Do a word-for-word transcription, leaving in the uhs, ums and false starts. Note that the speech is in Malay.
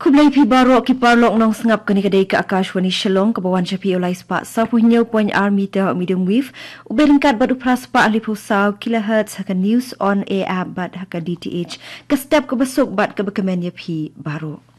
Kublai pi barok ki parlok nong sengap kani kadai ke Akashwani Shillong ke bawan japi olai spa sapuhnya point R meter medium wave uberingkat badu praspa ahli pusau kilohertz haka news on air app bad haka D T H ke step ke besuk bad ke bekemen pi barok.